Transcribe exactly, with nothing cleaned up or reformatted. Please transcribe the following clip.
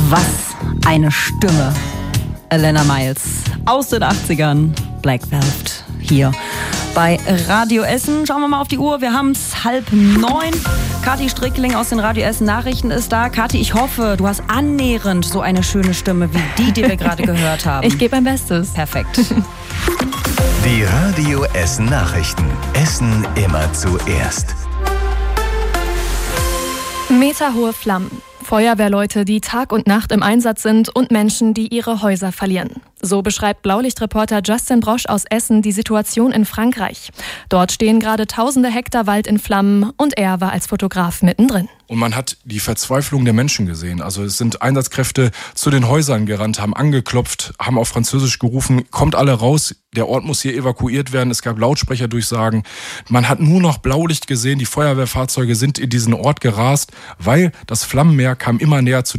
Was eine Stimme. Elena Miles aus den achtzigern. Black Velvet hier bei Radio Essen. Schauen wir mal auf die Uhr. Wir haben es halb neun. Kathi Strickling aus den Radio Essen Nachrichten ist da. Kathi, ich hoffe, du hast annähernd so eine schöne Stimme wie die, die wir gerade gehört haben. Ich gebe mein Bestes. Perfekt. Die Radio Essen Nachrichten. Essen immer zuerst. Meterhohe Flammen. Feuerwehrleute, die Tag und Nacht im Einsatz sind und Menschen, die ihre Häuser verlieren. So beschreibt Blaulichtreporter Justin Brosch aus Essen die Situation in Frankreich. Dort stehen gerade tausende Hektar Wald in Flammen und er war als Fotograf mittendrin. Und man hat die Verzweiflung der Menschen gesehen. Also es sind Einsatzkräfte zu den Häusern gerannt, haben angeklopft, haben auf Französisch gerufen, kommt alle raus, der Ort muss hier evakuiert werden. Es gab Lautsprecherdurchsagen. Man hat nur noch Blaulicht gesehen, die Feuerwehrfahrzeuge sind in diesen Ort gerast, weil das Flammenmeer kam immer näher zu